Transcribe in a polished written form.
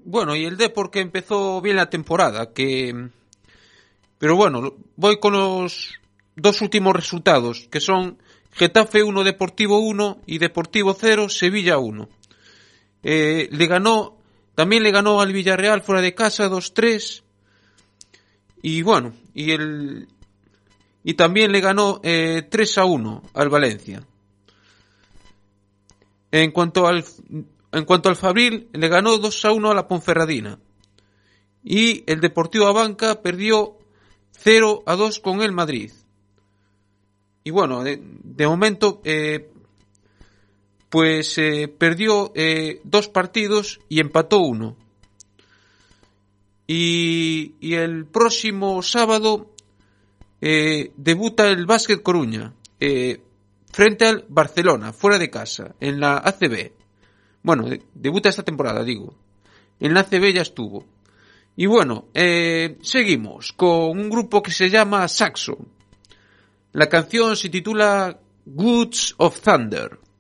Bueno, y el Depor que empezó bien la temporada, pero bueno, voy con los dos últimos resultados, que son Getafe 1, Deportivo 1 y Deportivo 0, Sevilla 1. También le ganó al Villarreal fuera de casa 2-3. Y bueno, y también le ganó 3-1 al Valencia. En cuanto al Fabril, le ganó 2-1 a la Ponferradina. Y el Deportivo Abanca perdió 0-2 con el Madrid. Y bueno, de momento, perdió 2 partidos y empató 1. Y el próximo sábado debuta el Básquet Coruña frente al Barcelona, fuera de casa, en la ACB. Bueno, debuta esta temporada, digo. En la ACB ya estuvo. Y bueno, seguimos con un grupo que se llama Saxo. La canción se titula Goods of Thunder.